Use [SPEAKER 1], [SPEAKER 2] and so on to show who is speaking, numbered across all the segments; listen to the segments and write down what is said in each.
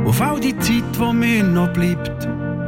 [SPEAKER 1] auf all die Zeit, die mir noch bleibt.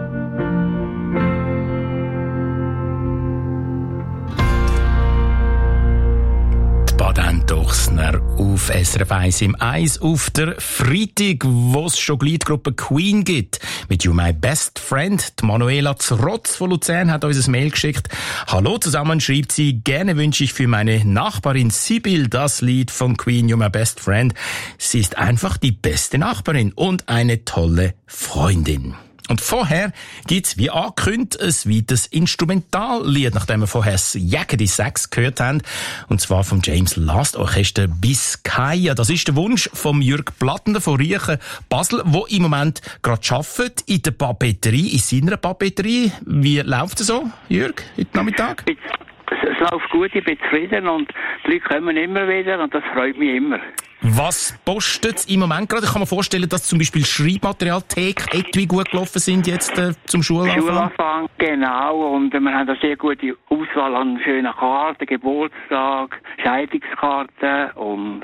[SPEAKER 2] Baden-Dochsner auf SRF 1 im Eis auf der Freitag, wo es schon die Gruppe Queen gibt. Mit You My Best Friend. Die Manuela Zrotz von Luzern hat uns ein Mail geschickt. Hallo zusammen, schreibt sie. Gerne wünsche ich für meine Nachbarin Sibyl das Lied von Queen, You My Best Friend. Sie ist einfach die beste Nachbarin und eine tolle Freundin. Und vorher gibt's, wie angekündigt, ein weiteres Instrumentallied, nachdem wir vorher das Jäger Sax gehört haben. Und zwar vom James Last Orchester Biscaya. Das ist der Wunsch vom Jürg Plattner von Riechen Basel, wo im Moment gerade arbeitet in der Papeterie, in seiner Papeterie. Wie läuft es so, Jürg, heute Nachmittag?
[SPEAKER 3] Es läuft gut, ich bin zufrieden und die Leute kommen immer wieder und das freut mich immer.
[SPEAKER 2] Was postet im Moment gerade? Ich kann mir vorstellen, dass zum Beispiel Schreibmaterial, Theke, Etui gut gelaufen sind jetzt zum Schulanfang.
[SPEAKER 3] Schulanfang, genau. Und wir haben eine sehr gute Auswahl an schönen Karten, Geburtstag, Scheidungskarten und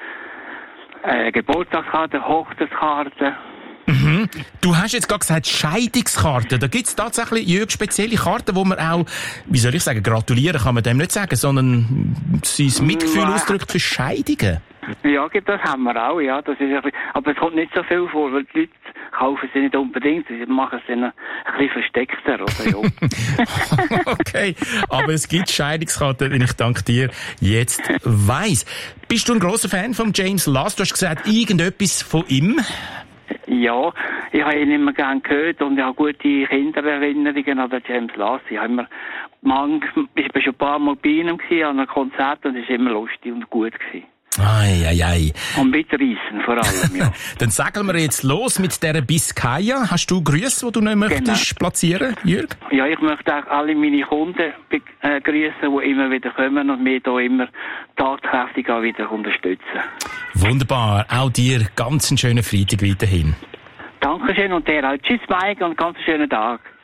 [SPEAKER 3] Geburtstagskarten, Hochzeitskarten.
[SPEAKER 2] Mhm. Du hast jetzt gerade gesagt, Scheidungskarten. Da gibt's tatsächlich, Jürg, spezielle Karten, wo man auch, wie soll ich sagen, gratulieren kann man dem nicht sagen, sondern sein Mitgefühl ausdrückt für Scheidungen.
[SPEAKER 3] Ja, das haben wir auch, ja. Das ist ein bisschen, aber es kommt nicht so viel vor, weil die Leute kaufen sie nicht unbedingt, sie machen es dann ein bisschen versteckter, oder? Ja.
[SPEAKER 2] Okay, aber es gibt Scheidungskarten, die ich dank dir jetzt weiss. Bist du ein grosser Fan von James Last? Du hast gesagt, irgendetwas von ihm?
[SPEAKER 3] Ja, ich habe ihn immer gern gehört und ich habe gute Kindererinnerungen an den James Last. Ich bin schon ein paar Mal bei ihm gewesen, an einem Konzert und es war immer lustig und gut gewesen.
[SPEAKER 2] Ei.
[SPEAKER 3] Und mitreissen vor allem, ja.
[SPEAKER 2] Dann sagen wir jetzt los mit dieser Biscaya. Hast du Grüße, die du nicht möchtest platzieren, Jürg?
[SPEAKER 3] Ja, ich möchte auch alle meine Kunden grüßen, die immer wieder kommen und mich hier immer tatkräftig auch wieder unterstützen.
[SPEAKER 2] Wunderbar. Auch dir ganz einen schönen Freitag weiterhin.
[SPEAKER 3] Dankeschön und dir auch. Tschüss, Mike, und ganz einen schönen Tag.